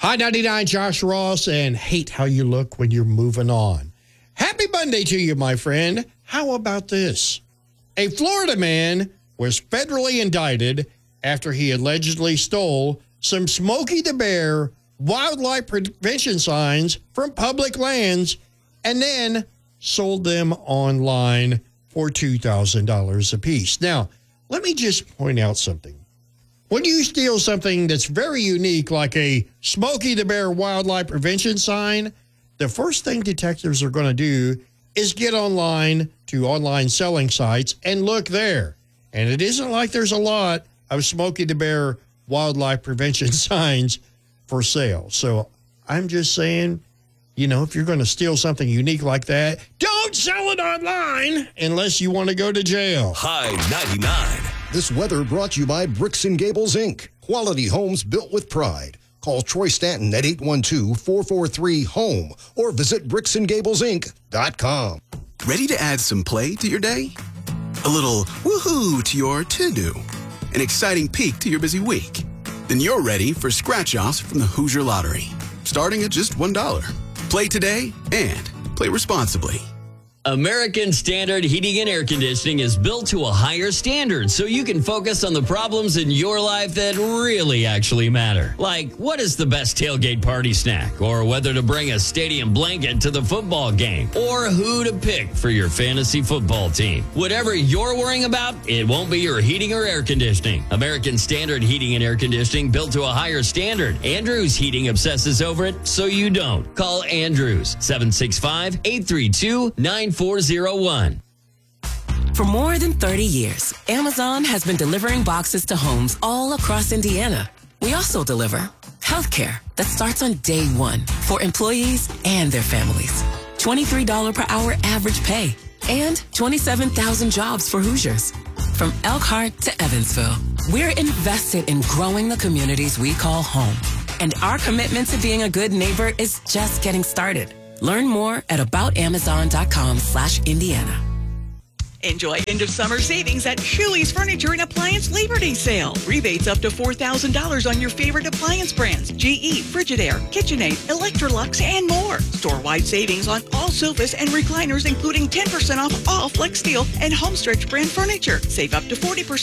I-99, Josh Ross, and hate how you look when you're moving on. Happy Monday to you, my friend. How about this? A Florida man was federally indicted after he allegedly stole some Smokey the Bear wildlife prevention signs from public lands and then sold them online for $2,000 apiece. Now, let me just point out something. When you steal something that's very unique, like a Smokey the Bear wildlife prevention sign, the first thing detectives are going to do is get online to online selling sites and look there. And it isn't like there's a lot of Smokey the Bear wildlife prevention signs for sale. So I'm just saying, you know, if you're going to steal something unique like that, don't sell it online unless you want to go to jail. High 99. This weather brought to you by Bricks & Gables, Inc. Quality homes built with pride. Call Troy Stanton at 812-443-HOME or visit bricksandgablesinc.com. Ready to add some play to your day? A little woohoo to your to-do? An exciting peek to your busy week? Then you're ready for scratch-offs from the Hoosier Lottery, starting at just $1. Play today and play responsibly. American Standard Heating and Air Conditioning is built to a higher standard so you can focus on the problems in your life that really actually matter. Like, what is the best tailgate party snack? Or whether to bring a stadium blanket to the football game? Or who to pick for your fantasy football team? Whatever you're worrying about, it won't be your heating or air conditioning. American Standard Heating and Air Conditioning built to a higher standard. Andrews Heating obsesses over it, so you don't. Call Andrews, 765-832-9401. For more than 30 years, Amazon has been delivering boxes to homes all across Indiana. We also deliver healthcare that starts on day one for employees and their families. $23 per hour average pay and 27,000 jobs for Hoosiers. From Elkhart to Evansville, we're invested in growing the communities we call home. And our commitment to being a good neighbor is just getting started. Learn more at aboutamazon.com/Indiana. Enjoy end of summer savings at Shuey's Furniture and Appliance Labor Day Sale. Rebates up to $4,000 on your favorite appliance brands: GE, Frigidaire, KitchenAid, Electrolux, and more. Store-wide savings on all sofas and recliners, including 10% off all Flex Steel and Homestretch brand furniture. Save up to 40%